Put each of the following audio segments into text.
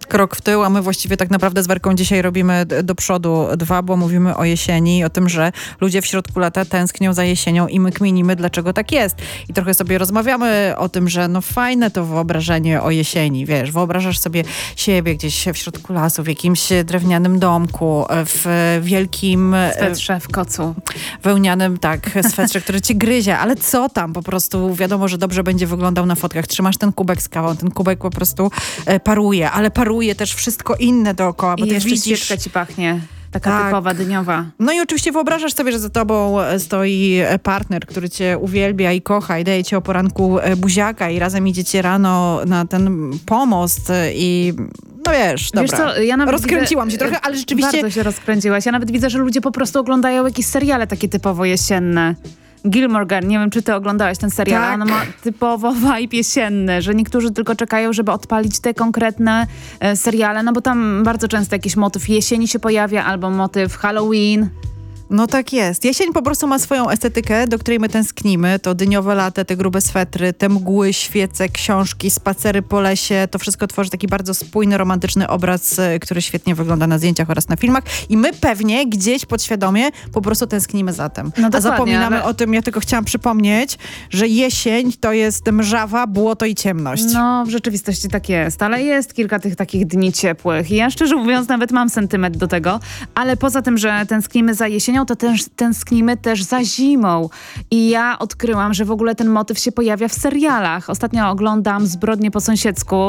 krok w tył, a my właściwie tak naprawdę z Werką dzisiaj robimy do przodu 2, bo mówimy o jesieni i o tym, że ludzie w środku lata tęsknią za jesienią i my kminimy, dlaczego tak jest. I trochę sobie rozmawiamy o tym, że no fajne to wyobrażenie o jesieni, wiesz, wyobrażasz sobie siebie gdzieś w środku lasu, w jakimś drewnianym domku, w wielkim... Swetrze w kocu. Wełnianym, tak, swetrze, który cię gryzie, ale co tam? Po prostu wiadomo, że dobrze będzie wyglądał na fotkach. Trzymasz ten kubek z kawą, ten kubek po prostu paruje, ale paruje też wszystko inne dookoła, bo I ty jeszcze widzisz... świeczka ci pachnie. Taka typowa dyniowa. No i oczywiście wyobrażasz sobie, że za tobą stoi partner, który cię uwielbia i kocha i daje ci o poranku buziaka i razem idziecie rano na ten pomost i no wiesz, dobra. Wiesz co, ja nawet rozkręciłam się trochę, ale rzeczywiście... Bardzo się rozkręciłaś. Ja nawet widzę, że ludzie po prostu oglądają jakieś seriale takie typowo jesienne. Gilmore Girls, nie wiem, czy ty oglądałaś ten serial, tak. on ma typowo vibe jesienny, że niektórzy tylko czekają, żeby odpalić te konkretne seriale, no bo tam bardzo często jakiś motyw jesieni się pojawia, albo motyw Halloween. No tak jest. Jesień po prostu ma swoją estetykę, do której my tęsknimy. To dyniowe lato, te grube swetry, te mgły, świece, książki, spacery po lesie. To wszystko tworzy taki bardzo spójny, romantyczny obraz, który świetnie wygląda na zdjęciach oraz na filmach. I my pewnie gdzieś podświadomie po prostu tęsknimy za tym. No a zapominamy o tym, ja tylko chciałam przypomnieć, że jesień to jest mrzawa, błoto i ciemność. No, w rzeczywistości tak jest, ale jest kilka tych takich dni ciepłych. I ja szczerze mówiąc nawet mam sentyment do tego, ale poza tym, że tęsknimy za jesienią, to też tęsknimy też za zimą. I ja odkryłam, że w ogóle ten motyw się pojawia w serialach. Ostatnio oglądam Zbrodnie po sąsiedzku,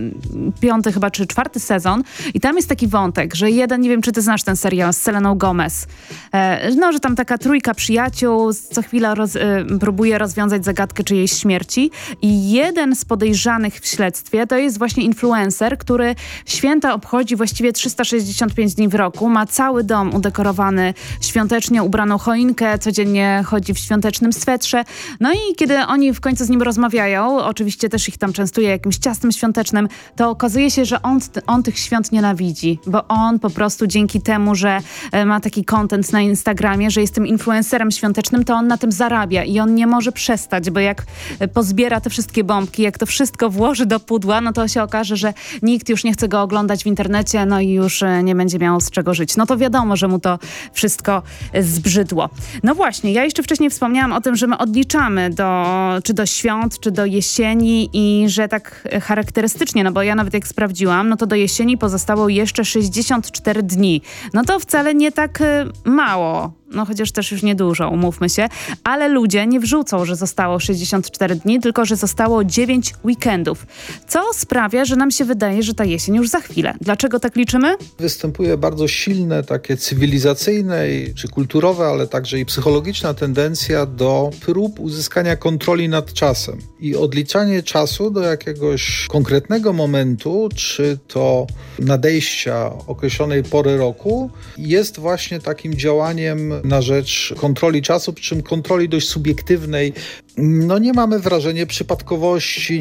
5. chyba czy 4. sezon i tam jest taki wątek, że jeden, nie wiem czy ty znasz ten serial z Seleną Gomez, no, że tam taka trójka przyjaciół co chwilę próbuje rozwiązać zagadkę czyjejś śmierci i jeden z podejrzanych w śledztwie to jest właśnie influencer, który święta obchodzi właściwie 365 dni w roku, ma cały dom udekorowany świątecznie, ubraną choinkę, codziennie chodzi w świątecznym swetrze. No i kiedy oni w końcu z nim rozmawiają, oczywiście też ich tam częstuje jakimś ciastem świątecznym, to okazuje się, że on tych świąt nienawidzi, bo on po prostu dzięki temu, że ma taki content na Instagramie, że jest tym influencerem świątecznym, to on na tym zarabia i on nie może przestać, bo jak pozbiera te wszystkie bombki, jak to wszystko włoży do pudła, no to się okaże, że nikt już nie chce go oglądać w internecie, no i już nie będzie miał z czego żyć. No to wiadomo, że mu to wszystko zbrzydło. No właśnie, ja jeszcze wcześniej wspomniałam o tym, że my odliczamy czy do świąt, czy do jesieni i że tak charakterystycznie, no bo ja nawet jak sprawdziłam, no to do jesieni pozostało jeszcze 64 dni. No to wcale nie tak mało. No chociaż też już niedużo, umówmy się, ale ludzie nie wrzucą, że zostało 64 dni, tylko że zostało 9 weekendów, co sprawia, że nam się wydaje, że ta jesień już za chwilę. Dlaczego tak liczymy? Występuje bardzo silne takie cywilizacyjne czy kulturowe, ale także i psychologiczna tendencja do prób uzyskania kontroli nad czasem. I odliczanie czasu do jakiegoś konkretnego momentu, czy to nadejścia określonej pory roku, jest właśnie takim działaniem na rzecz kontroli czasu, przy czym kontroli dość subiektywnej. No nie mamy wrażenia przypadkowości,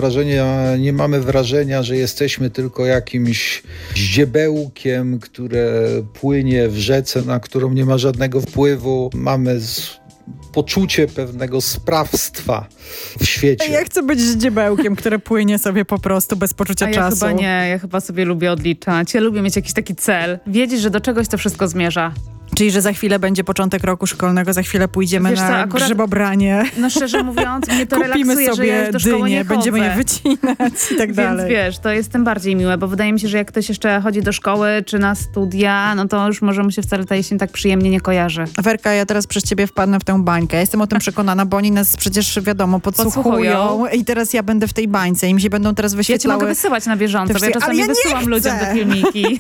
nie mamy wrażenia, że jesteśmy tylko jakimś ździebełkiem, które płynie w rzece, na którą nie ma żadnego wpływu. Mamy poczucie pewnego sprawstwa w świecie. Ja chcę być ździebełkiem, które płynie sobie po prostu bez poczucia czasu. Ja chyba nie, ja chyba sobie lubię odliczać. Ja lubię mieć jakiś taki cel. Wiedzieć, że do czegoś to wszystko zmierza. Czyli, że za chwilę będzie początek roku szkolnego, za chwilę pójdziemy na grzybobranie. No szczerze mówiąc, mnie to kupimy relaksuje, sobie że ja już do szkoły dynie, nie chodzę. będziemy je wycinać i tak dalej. Więc wiesz, to jest tym bardziej miłe, bo wydaje mi się, że jak ktoś jeszcze chodzi do szkoły czy na studia, no to już może mu się wcale ta jesień tak przyjemnie nie kojarzy. Werka, ja teraz przez ciebie wpadnę w tę bańkę. Ja jestem o tym przekonana, bo oni nas przecież, wiadomo, podsłuchują i teraz ja będę w tej bańce i mi się będą teraz wyświetlały... Ja cię mogę wysyłać na bieżąco, bo ja czasami wysyłam ludziom te filmiki.